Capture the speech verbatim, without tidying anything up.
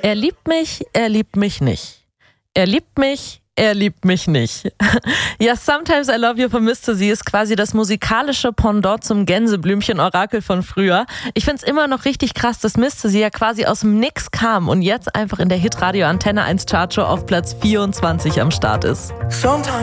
Er liebt mich, er liebt mich nicht. Er liebt mich, er liebt mich nicht. Ja, Sometimes I Love You von Mister Z ist quasi das musikalische Pendant zum Gänseblümchen-Orakel von früher. Ich find's immer noch richtig krass, dass Mister Z ja quasi aus dem Nix kam und jetzt einfach in der Hitradio Antenne eins Chartshow auf Platz vierundzwanzig am Start ist. Sometimes